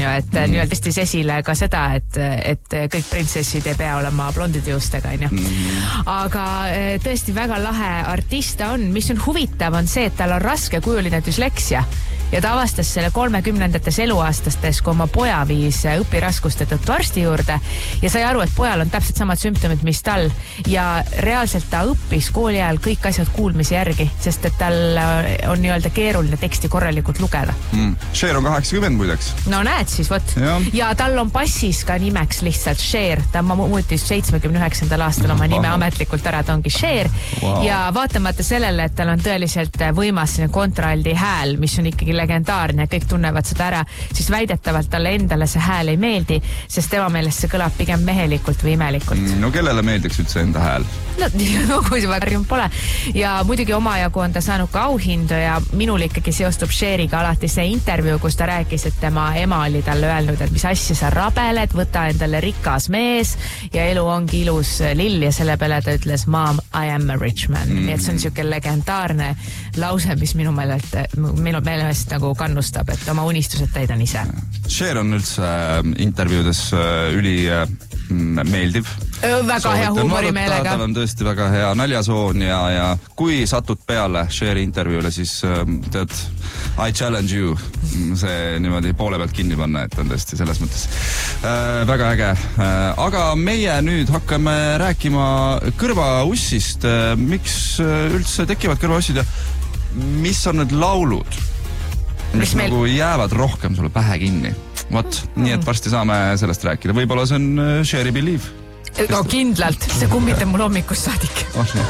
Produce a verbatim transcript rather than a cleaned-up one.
on ju, et mm. nii-öelda tõstis esile ka seda, et, et kõik printsessid ei pea olema blondide juustega, on ju. Mm. Aga tõesti väga lahe artist ta on. Mis on huvitav on see, et tal on raske kujuline düsleksia ja ta avastas selle kolmekümnendates eluaastastes, kui oma poja viis õpiraskuste tõttu arsti juurde ja sai aru, et pojal on täpselt samad sümptomid, mis tal ja reaalselt ta õppis kooli ajal kõik asjad kuulmise järgi, sest et tal on nii-öelda keeruline teksti korralikult lugeda. Mm. Cher on kaheksakümmend muideks. No näed siis, vot. Ja. ja tal on passis ka nimeks lihtsalt Cher. Ta muutis seitsmekümne üheksandal aastal oma nime ametlikult ära, ta ongi Cher. Wow. Ja vaatamata sellele, et tal on tõeliselt võimas kontraaldi hääl, mis on ikkagi legendaarne, kõik tunnevad seda ära, siis väidetavalt talle endale see hääl ei meeldi, sest tema meelest see kõlab pigem mehelikult või imelikult. No kellele meeldiks üldse enda hääl? No, no kui see varjum pole. Ja muidugi omajagu on ta saanud ka auhindu ja minul ikkagi seostub Cheriga alati see intervjuu, kus ta rääkis, et tema ema oli talle öelnud, et mis asja sa rabeled, võta endale rikas mees ja elu ongi ilus lill ja selle peale ta ütles, Mom, I am a rich man. Mm. Nii et see on siuke legendaarne lause, mis minu meelest, minu meelest nagu kannustab, et oma unistused täidan ise. Cher on üldse intervjuudes üli meeldiv. Väga hea huumorimeelega. Tal on tõesti väga hea naljasoon ja, ja kui satud peale Cheri intervjuule, siis tead, I challenge you. See niimoodi poole pealt kinni panna, et on tõesti selles mõttes äh, väga äge. Äh, aga meie nüüd hakkame rääkima kõrvaussist. Äh, miks üldse tekivad kõrvaussid ja mis on need laulud? Mis meil... nagu jäävad rohkem sulle pähe kinni. Vot, mm. nii et varsti saame sellest rääkida. Võib-olla see on Cheri Believe. No kindlalt, see kummitab mul hommikust saadik. Oh,